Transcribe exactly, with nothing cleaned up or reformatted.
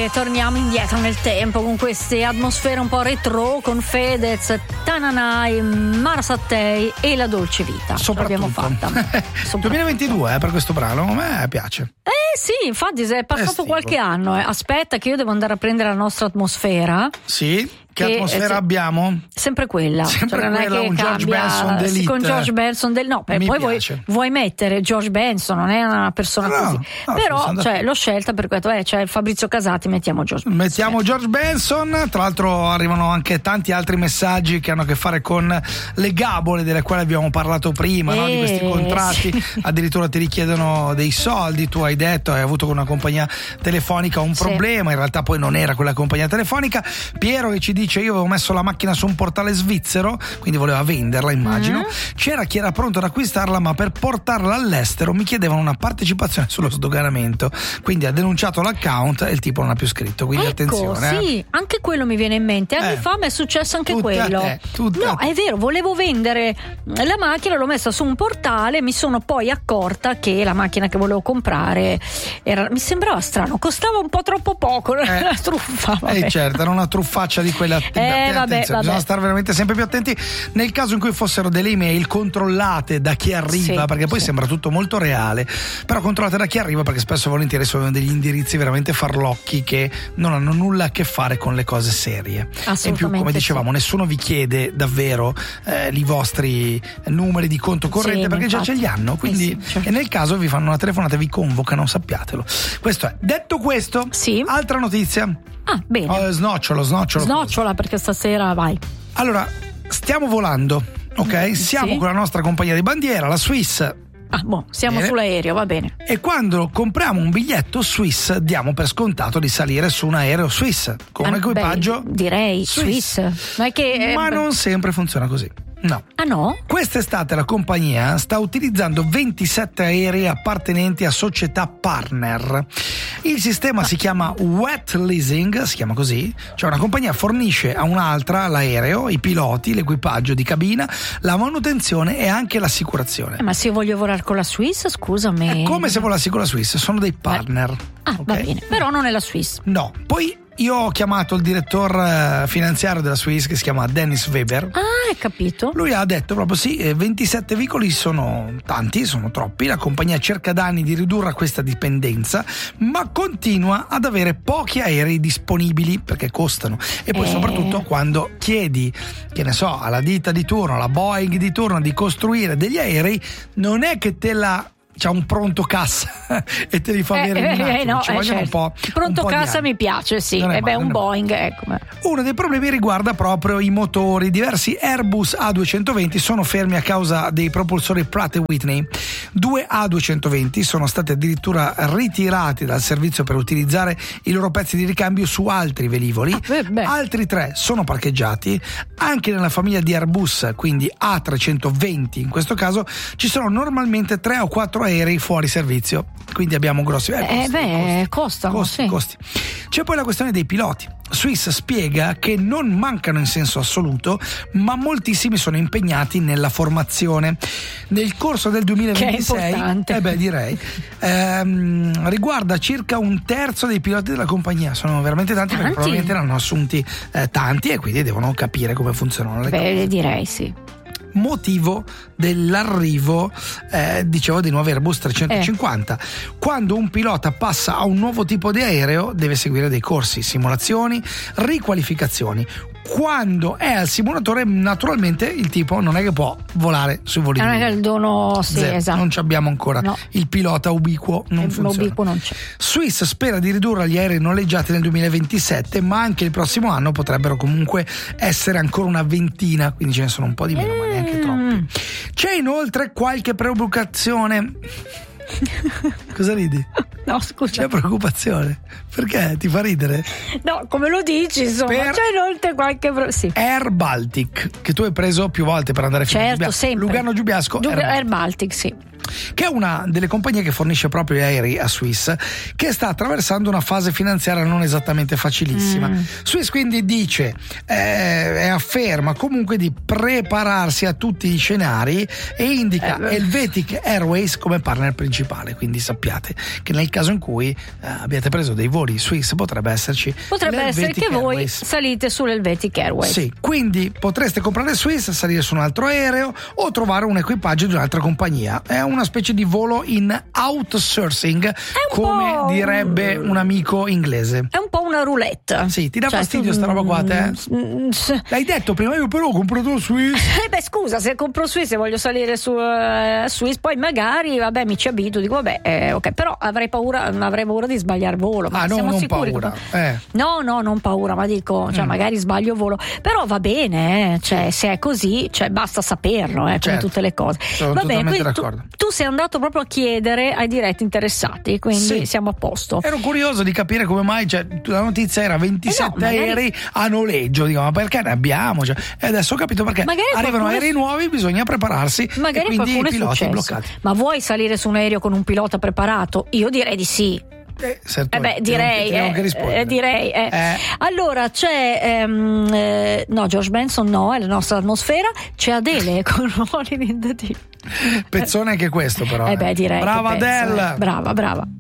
e torniamo indietro nel tempo con queste atmosfere un po' retro, con Fedez, Tananai, Mara Sattei e La Dolce Vita. Ce l'abbiamo fatta. duemilaventidue eh, per questo brano, a me piace. Eh sì, infatti è passato qualche anno. Eh. Aspetta che io devo andare a prendere la nostra atmosfera. Sì. Che, che atmosfera eh, abbiamo? Sempre quella. Sempre cioè, non quella, è che un cambia, George Benson d'elite. Con George Benson del no, poi vuoi, vuoi mettere George Benson, non è una persona no, così. No, però cioè, l'ho scelta per questo, eh, c'è Fabrizio Casati, mettiamo George Benson. Mettiamo George Benson, tra l'altro arrivano anche tanti altri messaggi che hanno a che fare con le gabole delle quali abbiamo parlato prima, eh, no? Di questi contratti, sì. Addirittura ti richiedono dei soldi, tu hai detto hai avuto con una compagnia telefonica un problema, sì. In realtà poi non era quella compagnia telefonica. Piero che ci dice io avevo messo la macchina su un portale svizzero, quindi voleva venderla, immagino. Mm-hmm. C'era chi era pronto ad acquistarla, ma per portarla all'estero mi chiedevano una partecipazione sullo sdoganamento, quindi ha denunciato l'account e il tipo non ha più scritto, quindi ecco, attenzione. Sì, eh. anche quello mi viene in mente. Anni eh. fa mi è successo anche quello. Te, no, è vero, volevo vendere la macchina, l'ho messa su un portale, mi sono poi accorta che la macchina che volevo comprare era, mi sembrava strano, costava un po' troppo poco, eh. Era una truffa. Vabbè. Eh certo, era una truffaccia di quella. Eh, vabbè, vabbè. Bisogna stare veramente sempre più attenti nel caso in cui fossero delle email controllate da chi arriva, sì, perché poi sì. Sembra tutto molto reale, però controllate da chi arriva, perché spesso e volentieri sono degli indirizzi veramente farlocchi che non hanno nulla a che fare con le cose serie. E in più, come dicevamo, sì. Nessuno vi chiede davvero eh, i vostri numeri di conto corrente, sì, perché infatti. Già ce li hanno, quindi eh sì, certo. E nel caso vi fanno una telefonata e vi convocano, sappiatelo. Questo è. Detto questo, sì. Altra notizia. Ah, bene. Oh, snocciolo, snocciolo. Snocciola perché stasera vai. Allora, stiamo volando, ok? Siamo sì. Con la nostra compagnia di bandiera, la Swiss. Ah, boh, siamo bene. Sull'aereo, va bene. E quando compriamo un biglietto Swiss, diamo per scontato di salire su un aereo Swiss, con ah, equipaggio beh, direi Swiss. Swiss. Ma, è che, Ma eh, non sempre funziona così. No. Ah no? Quest'estate la compagnia sta utilizzando ventisette aerei appartenenti a società partner. Il sistema ah. si chiama wet leasing, si chiama così, cioè una compagnia fornisce a un'altra l'aereo, i piloti, l'equipaggio di cabina, la manutenzione e anche l'assicurazione. Eh, ma se io voglio volare con la Swiss, scusami. È come se volassi con la Swiss, sono dei partner. Ah, okay? Va bene, però non è la Swiss. No, poi io ho chiamato il direttore finanziario della Swiss, che si chiama Dennis Weber. Ah, hai capito. Lui ha detto proprio sì, ventisette veicoli sono tanti, sono troppi, la compagnia cerca da anni di ridurre questa dipendenza, ma continua ad avere pochi aerei disponibili perché costano. E poi eh. soprattutto quando chiedi, che ne so, alla ditta di turno, alla Boeing di turno di costruire degli aerei, non è che te la c'ha un pronto cassa e te li fa avere eh, in un attimo, eh, no, ci eh, vogliono certo. un po'. Pronto un po' cassa mi piace, sì. E eh beh, un Boeing, ecco. Uno dei problemi riguarda proprio i motori. Diversi Airbus A duecentoventi sono fermi a causa dei propulsori Pratt e Whitney. Due A duecentoventi sono stati addirittura ritirati dal servizio per utilizzare i loro pezzi di ricambio su altri velivoli. Ah, altri tre sono parcheggiati. Anche nella famiglia di Airbus, quindi A trecentoventi in questo caso, ci sono normalmente tre o quattro aerei fuori servizio, quindi abbiamo grossi eh, costi, eh beh, costi, costano, costi, sì. costi. C'è poi la questione dei piloti. Swiss spiega che non mancano in senso assoluto, ma moltissimi sono impegnati nella formazione. Nel corso del duemilaventisei, che è importante. eh beh, direi, ehm, riguarda circa un terzo dei piloti della compagnia. Sono veramente tanti, tanti? Perché probabilmente ne hanno assunti eh, tanti e quindi devono capire come funzionano le beh, cose. Beh, direi sì. Motivo dell'arrivo eh, dicevo dei nuovi Airbus trecentocinquanta. Eh. Quando un pilota passa a un nuovo tipo di aereo deve seguire dei corsi, simulazioni, riqualificazioni. Quando è al simulatore, naturalmente il tipo non è che può volare sui voli. Non è che il dono, sì, esatto. Non ci abbiamo ancora no. Il pilota ubiquo non il funziona. Ubiquo non c'è. Swiss spera di ridurre gli aerei noleggiati nel duemilaventisette, ma anche il prossimo anno potrebbero comunque essere ancora una ventina, quindi ce ne sono un po' di meno, mm. ma neanche troppi. C'è inoltre qualche preoccupazione. Cosa ridi? No, scusa. C'è preoccupazione. Perché? Ti fa ridere? No, come lo dici, insomma, per c'è inoltre qualche pro- sì. Air Baltic, che tu hai preso più volte per andare fino certo, a Giubiasco. sempre. Lugano Giubiasco. Giub- Air, Air Baltic, sì. che è una delle compagnie che fornisce proprio gli aerei a Swiss, che sta attraversando una fase finanziaria non esattamente facilissima. Mm. Swiss quindi dice eh, e afferma comunque di prepararsi a tutti gli scenari e indica eh, Helvetic Airways come partner principale, quindi sappiate che nel caso in cui eh, abbiate preso dei voli Swiss potrebbe esserci potrebbe essere che Airways. Voi salite sull'Helvetic Airways. Sì, quindi potreste comprare Swiss, salire su un altro aereo o trovare un equipaggio di un'altra compagnia. È una specie di volo in outsourcing, come direbbe un amico inglese. È un po' una roulette. Sì, ti dà cioè, fastidio sta roba qua, te? L'hai detto prima, io però ho comprato Swiss. Eh beh, scusa, se compro Swiss e voglio salire su uh, Swiss, poi magari, vabbè, mi ci abituo, dico vabbè, eh, ok, però avrei paura, avrei paura di sbagliare volo. Ma ah, no, siamo non sicuri paura. Che... Eh. No, no, non paura, ma dico, cioè, mm. magari sbaglio volo, però va bene, eh, cioè, se è così, cioè, basta saperlo, eh, certo. come tutte le cose. Sono va bene, totalmente tu, d'accordo. tu sei andato proprio a chiedere ai diretti interessati, quindi sì. siamo a posto. Ero curioso di capire come mai, cioè, la notizia era ventisette eh no, magari... aerei a noleggio, dico, ma perché ne abbiamo? Cioè, e adesso ho capito perché magari arrivano qualcuno... aerei nuovi, bisogna prepararsi, magari e quindi i piloti bloccati. Ma vuoi salire su un aereo con un pilota preparato? Io direi di sì. Eh, eh beh, direi, eh, eh, direi eh. Eh. Allora c'è ehm, eh, no, George Benson no, è la nostra atmosfera. C'è Adele con Rolling in the Deep. Pezzone anche questo, però. Eh beh, direi. Brava Adele. Brava, brava.